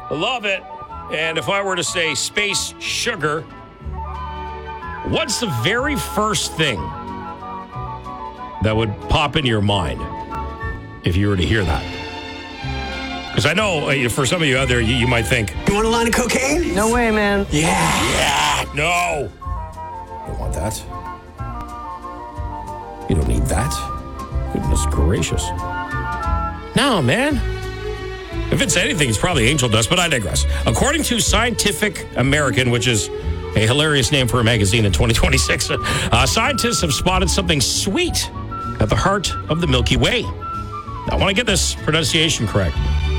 Love it. And if I were to say space sugar, what's the very first thing that would pop into your mind if you were to hear that? Because I know for some of you out there, you might think, you want a line of cocaine? No way, man. yeah, no. You don't want that. You don't need that. Goodness gracious. No, man. If it's anything, it's probably angel dust, but I digress. According to Scientific American, which is a hilarious name for a magazine in 2026, scientists have spotted something sweet at the heart of the Milky Way. I want to get this pronunciation correct.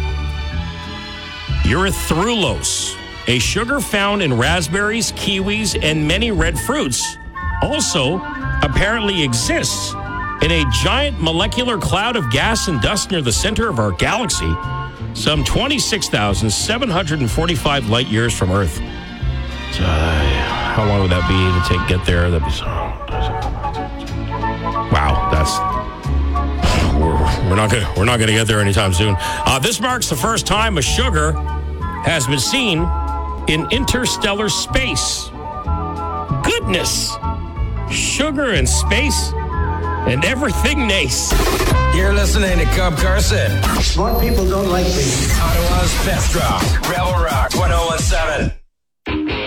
Erythrulose, a sugar found in raspberries, kiwis, and many red fruits, also apparently exists in a giant molecular cloud of gas and dust near the center of our galaxy, some 26,745 light years from Earth. So, how long would that be to get there? That'd be so. Wow, that's. We're not gonna get there anytime soon. This marks the first time a sugar has been seen in interstellar space. Goodness, sugar in space and everything nice. You're listening to Cub Carson. Smart people don't like me. Ottawa's best rock. Rebel Rock 101.7.